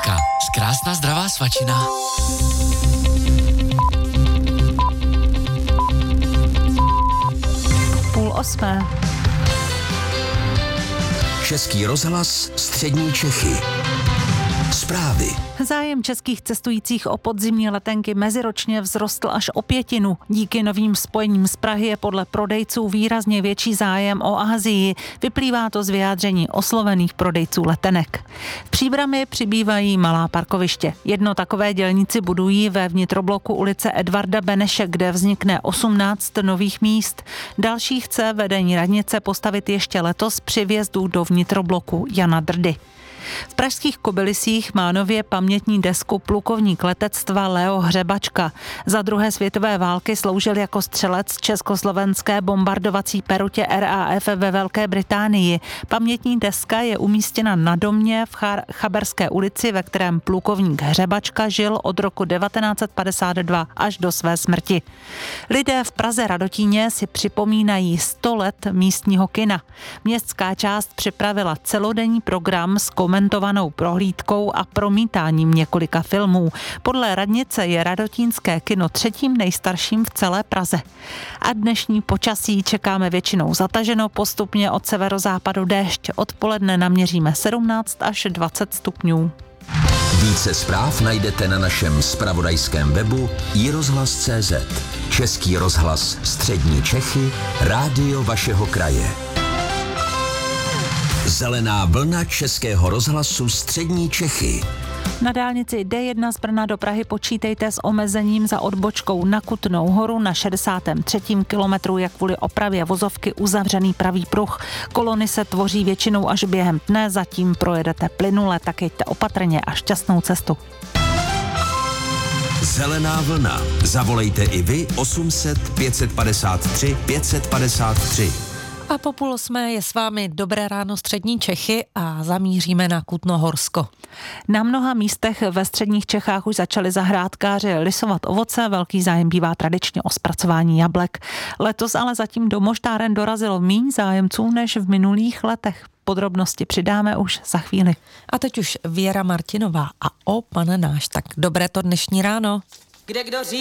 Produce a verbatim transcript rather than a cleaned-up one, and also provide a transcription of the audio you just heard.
Chvilka. Krásná zdravá svačina. Půl osmé. Český rozhlas Střední Čechy. Zprávy. Zájem českých cestujících o podzimní letenky meziročně vzrostl až o pětinu. Díky novým spojením z Prahy je podle prodejců výrazně větší zájem o Asii. Vyplývá to z vyjádření oslovených prodejců letenek. V Příbrami přibývají malá parkoviště. Jedno takové dělníci budují ve vnitrobloku ulice Edvarda Beneše, kde vznikne osmnáct nových míst. Další chce vedení radnice postavit ještě letos při vjezdu do vnitrobloku Jana Drdy. V pražských Kobylisích má nově pamětní desku plukovník letectva Leo Hřebačka. Za druhé světové války sloužil jako střelec československé bombardovací perutě R A F ve Velké Británii. Pamětní deska je umístěna na domě v Chaberské ulici, ve kterém plukovník Hřebačka žil od roku devatenáct set padesát dva až do své smrti. Lidé v Praze Radotíně si připomínají sto let místního kina. Městská část připravila celodenní program s komentovanou prohlídkou a promítáním několika filmů. Podle radnice je radotínské kino třetím nejstarším v celé Praze. A dnešní počasí čekáme většinou zataženo, postupně od severozápadu déšť. Odpoledne naměříme sedmnáct až dvacet stupňů. Více zpráv najdete na našem zpravodajském webu i rozhlas tečka cé zet. Český rozhlas Střední Čechy, rádio vašeho kraje. Zelená vlna Českého rozhlasu Střední Čechy. Na dálnici D jedna z Brna do Prahy počítejte s omezením za odbočkou na Kutnou Horu na šedesátém třetím kilometru, jak kvůli opravě vozovky uzavřený pravý pruh. Kolony se tvoří většinou až během dne, zatím projedete plynule, tak jeďte opatrně a šťastnou cestu. Zelená vlna. Zavolejte i vy osm set pět set padesát tři pět set padesát tři. A po půl osmé je s vámi Dobré ráno Střední Čechy a zamíříme na Kutnohorsko. Na mnoha místech ve středních Čechách už začali zahrádkáři lisovat ovoce, velký zájem bývá tradičně o zpracování jablek. Letos ale zatím do moštáren dorazilo míň zájemců než v minulých letech. Podrobnosti přidáme už za chvíli. A teď už Věra Martinová a O pane náš, tak dobré to dnešní ráno. Kde kdo říká?